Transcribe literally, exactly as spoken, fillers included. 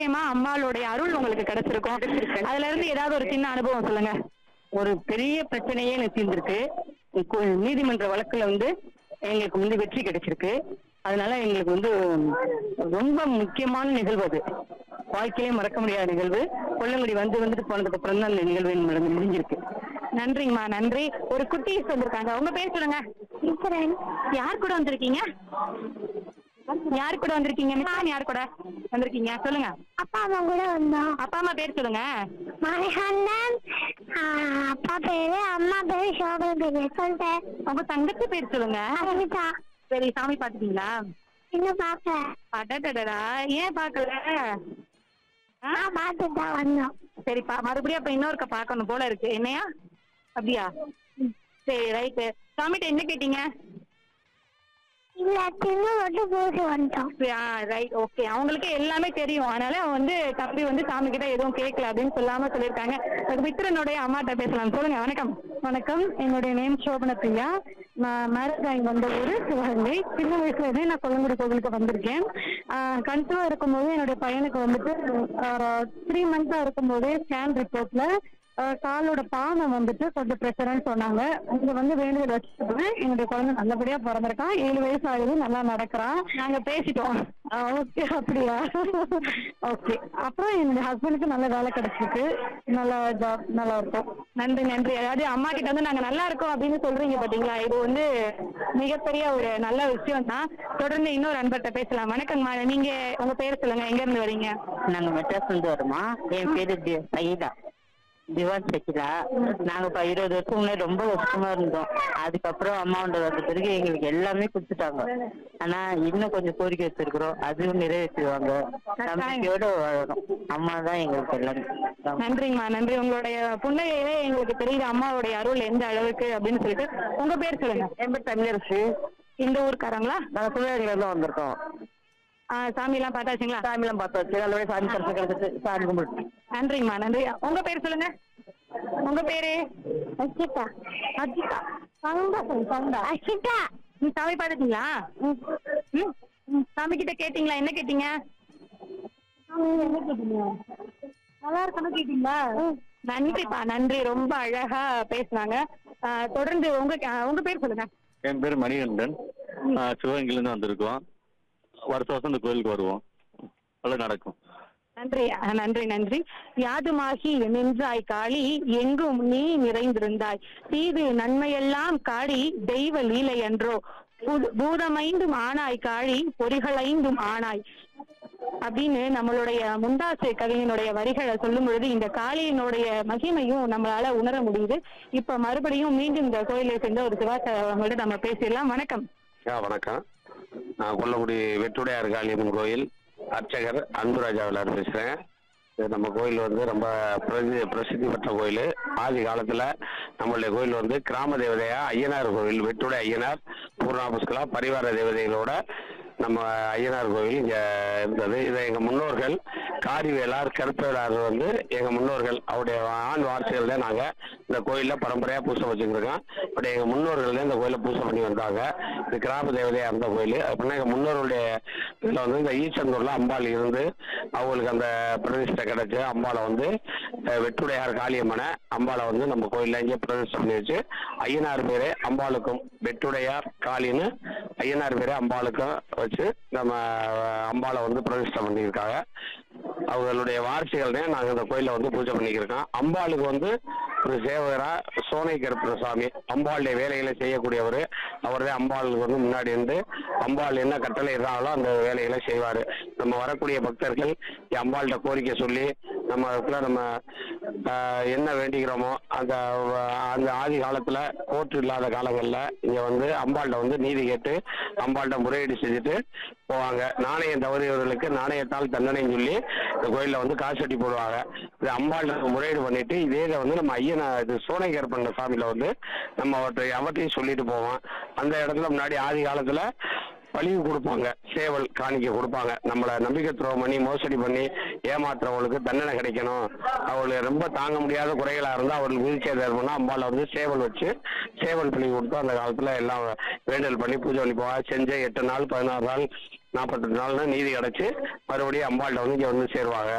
நிச்சயமா அம்மாளுடைய அருள் உங்களுக்கு கிடைச்சிருக்கும். அதுல இருந்து ஏதாவது ஒரு சின்ன அனுபவம் சொல்லுங்க. ஒரு பெரிய பிரச்சனையே எனக்கு தீர்ந்திருக்கு. இப்போ நீதிமன்ற வழக்குல வந்து எங்களுக்கு வந்து வெற்றி கிடைச்சிருக்கு. அதனால எங்களுக்கு வந்து ரொம்ப முக்கியமான நிகழ்வு அது. வாழ்க்கையிலே மறக்க முடியாத நிகழ்வு. கொல்லங்குடி வந்து வந்துட்டு போனதுக்கு அப்புறம் தான் அந்த நிகழ்வு நடந்து முடிஞ்சிருக்கு. நன்றிங்கம்மா, நன்றி. ஒரு குட்டீஸ் வந்திருக்காங்க. உங்க பேர் சொல்லுங்க. யார் கூட வந்திருக்கீங்க? யார் கூட வந்திருக்கீங்க? நான் யார் கூட வந்திருக்கீங்க சொல்லுங்க. அப்பா அம்மா கூட வந்தோம். அப்பா அம்மா பேர் சொல்லுங்க. மணிகண்டன், அப்பா பேரு, அம்மா பேரு சோபனா பேரு. சொல்லிட்டேன். உங்க தங்கச்சி பேர் சொல்லுங்க. அனிதா. சரி, சாமி பாத்துட்டீங்களா? இன்னும் பாக்கல. அடடடடா, ஏன் பாக்கல? நான் பார்த்துட்டு தான் வந்தோம். சரிப்பா, மறுபடியும் அப்ப இன்னொருக்க பாக்கணும் போல இருக்கு. என்னையா? அப்படியா? சரி, ரைட்டு. சாமிட்ட என்ன கேட்டீங்க? இல்ல, தின்னு மட்டும் போட்டு வந்துட்டோம். Right, okay. அவங்களுக்கு எல்லாமே தெரியும். அதனால அவன் வந்து தம்பி வந்து சாமி கிட்ட எதுவும் கேட்கல அப்படின்னு சொல்லாம சொல்லியிருக்காங்க. மித்திரனுடைய அம்மாட்ட பேசலாம். சொல்லுங்க. வணக்கம். வணக்கம். என்னுடைய நேம் சோபனா பிரியா. நான் மேரேஜ் ஆகி வந்த ஊரு சிவகங்கை. சின்ன வயசுல இருந்தே நான் கொல்லங்குடி கோவிலுக்கு வந்திருக்கேன். கன்சீவா இருக்கும்போது என்னுடைய பையனுக்கு வந்துட்டு த்ரீ மந்த்தா இருக்கும்போதே ஸ்கேன் ரிப்போர்ட்ல காலோட பாதம் வந்துட்டு கொஞ்சம் பிரச்சனைன்னு சொன்னாங்க. இங்க வந்து வேண்டுதல் வச்சுட்டு என்னுடைய குழந்தை நல்லபடியா பிறந்திருக்கான். ஏழு வயசு ஆகுது, நல்லா நடக்கிறான். நாங்க பேசிட்டோம். ஓகே, அப்படியா? ஓகே. அப்புறம் என்னுடைய ஹஸ்பண்டுக்கு நல்ல வேலை கிடைச்சிருக்கு. நல்ல ஜாப், நல்லா இருக்கும். நன்றி, நன்றி. அதாவது அம்மா கிட்ட வந்து நாங்க நல்லா இருக்கோம் அப்படின்னு சொல்றீங்க பாத்தீங்களா? இது வந்து மிகப்பெரிய ஒரு நல்ல விஷயம் தான். தொடர்ந்து இன்னொரு அன்பர்கிட்ட பேசலாம். வணக்கம்மா, நீங்க உங்க பேர் சொல்லுங்க. எங்க இருந்து வரீங்க? நாங்க மெட்ராஸ் இருந்து வரோமா. என் பேரு சைதா திவான் சக்கிலா. நாங்க இப்ப இருபது வருஷம் முன்னாடி ரொம்ப கஷ்டமா இருந்தோம். அதுக்கப்புறம் அம்மாவோட வந்த பிறகு எங்களுக்கு எல்லாமே கொடுத்துட்டாங்க. ஆனா இன்னும் கொஞ்சம் கோரிக்கை வச்சிருக்கிறோம், அதுவும் நிறைவேற்றுவாங்க. நம்பிக்கையோட வாழணும். அம்மா தான் எங்களுக்கு எல்லாமே. நன்றிங்கம்மா, நன்றி. உங்களுடைய புன்னகையிலே எங்களுக்கு தெரியுது அம்மாவுடைய அருள் எந்த அளவுக்கு அப்படின்னு சொல்லிட்டு. உங்க பேர் சொல்லுங்க. என் பேர் தமிழரசு. இந்த ஊருக்காரங்களா? நாங்க சிவகங்கையில இருந்து வந்திருக்கோம். சாமி எல்லாம் பார்த்தாச்சுங்களா? சாமி எல்லாம் பார்த்தாச்சு. நல்லபடியா சாமி தரிசனம் கிடைச்சிட்டு சாமி கும்பிட்டு. நன்றிங்கம்மா, நன்றி. உங்க பேர் சொல்லுங்க. உங்க பேரு? அச்சிதா. அஜிதா. சவுண்டா சொல்லுங்க, சவுண்டா. அச்சிதா. நீ சாமி பார்த்துட்டீங்களா? ம். சாமி கிட்ட கேட்டீங்களா? என்ன கேட்டீங்க? என்ன கேட்டீங்க? நல்லா இருக்கணும் கேட்டீங்களா? நன்றிப்பா, நன்றி. ரொம்ப அழகா பேசுனாங்க. தொடர்ந்து உங்க உங்க பேர் சொல்லுங்க. என் பேர் மணிகண்டன். சிவகங்கையில இருந்து வந்திருக்கோம். வருஷம் வருஷம் இந்த கோயிலுக்கு வருவோம். நல்லா நடக்கும். நன்றி, நன்றி, நன்றி. யாதுமாகி நின்றாய் காளி, எங்கும் நீ நிறைந்திருந்தாய். தீது நன்மையெல்லாம் காளி, தெய்வ லீலை என்றோ. பூதமைந்தும் ஆனாய் காளி, பொறிகளைந்தும் ஆனாய் அப்படின்னு நம்மளுடைய முண்டாசு கவியினுடைய வரிகளை சொல்லும் பொழுது இந்த காளியினுடைய மகிமையும் நம்மளால உணர முடியுது. இப்ப மறுபடியும் மீண்டும் இந்த கோயிலை சேர்ந்த ஒரு சிவாச்சாரவங்கள்ட்ட நம்ம பேசிடலாம். வணக்கம். வணக்கம். நான் கொல்லங்குடி வெட்டுடையார் காளியம்மன் கோயில் அர்ச்சகர் அன்புராஜா விளையாடு பேசுறேன். நம்ம கோயில் வந்து ரொம்ப பிரசி பிரசித்தி பெற்ற கோயில். ஆதி காலத்துல நம்மளுடைய கோயில் வந்து கிராம தேவதையா ஐயனார் கோவில், வெட்டுடை ஐயனார், பூர்ணா புஷ்கலா பரிவார தேவதைகளோட நம்ம ஐயனார் கோவில் இங்க இருந்தது. இதை எங்க முன்னோர்கள் காரிவேளார் கருப்பவேளார் வந்து எங்க முன்னோர்கள் அவருடைய ஆண் வாரிசுகள் தான் நாங்க இந்த கோயில்ல பரம்பரையா பூசை வச்சுருக்கோம். பட் எங்க முன்னோர்கள் தான் இந்த கோயில பூசை பண்ணி வந்தாங்க. இது கிராம தேவதையா இருந்த கோயில். அப்படின்னா எங்க முன்னோர்களுடைய இதுல வந்து இந்த ஈச்சந்தூர்ல அம்பாள் இருந்து அவங்களுக்கு அந்த பிரதிஷ்டை கிடைச்சு அம்பாளை வந்து வெட்டுடையார் காளியம்மனை அம்பாளை வந்து நம்ம கோயில்ல இங்கே பிரதிஷ்டை பண்ணி வச்சு ஐயனார் பேரே அம்பாளுக்கும் வெட்டுடையார் காளின்னு ஐயனார் பேரே அம்பாளுக்கும் வச்சு நம்ம அம்பாளை வந்து பிரதிஷ்டை பண்ணியிருக்காங்க. அவங்களுடைய வாரிசுகள் தான் நாங்கள் இந்த கோயில வந்து பூஜை பண்ணிக்கிருக்கோம். அம்பாளுக்கு வந்து ஒரு சேவகரா சோனை கருப்பர சுவாமி அம்பாளுடைய வேலைகளை செய்யக்கூடியவர். அவர் தான் அம்பாளுக்கு வந்து முன்னாடி இருந்து அம்பாள் என்ன கட்டளை இருந்தாங்களோ அந்த வேலைகளை செய்வார். நம்ம வரக்கூடிய பக்தர்கள் அம்பாள்கிட்ட கோரிக்கை சொல்லி நம்ம அதுக்குள்ள நம்ம என்ன வேண்டிக்கிறோமோ அந்த அந்த ஆதி காலத்துல கோர்ட்டு இல்லாத காலங்கள்ல இங்க வந்து அம்பாள்கிட்ட வந்து நீதி கேட்டு அம்பாள்கிட்ட முறையீடு செஞ்சுட்டு போவாங்க. நாணயம் தவறியவர்களுக்கு நாணயத்தால் தண்டனைன்னு சொல்லி இந்த கோயில்ல வந்து காசு கட்டி போடுவாங்க. இது அம்பாள்கிட்ட முறையீடு பண்ணிட்டு இதே வந்து நம்ம ஐயன் இது சோனை கருப்பண்ண சாமியில வந்து நம்ம அவற்றை அவற்றையும் சொல்லிட்டு போவோம். அந்த இடத்துல முன்னாடி ஆதி காலத்துல பழிவு கொடுப்பாங்க, சேவல் காணிக்க கொடுப்பாங்க. நம்மளை நம்பிக்கை துரோகம் பண்ணி மோசடி பண்ணி ஏமாத்துறவங்களுக்கு தண்டனை கிடைக்கணும், அவங்களுக்கு ரொம்ப தாங்க முடியாத குறைகளா இருந்தால் அவர்களுக்கு வீழ்ச்சியை பண்ணா அம்பால வந்து சேவல் வச்சு சேவல் பழி கொடுத்து அந்த காலத்துல எல்லாம் வேண்டல் பண்ணி பூஜை பண்ணி போவாங்க. செஞ்ச எட்டு நாள் பதினாறு நாள் நாற்பத்தெட்டு நாள்ல நீதி கிடைச்சு மறுபடியும் அம்பாள்கிட்ட வந்து இங்கே வந்து சேருவாங்க.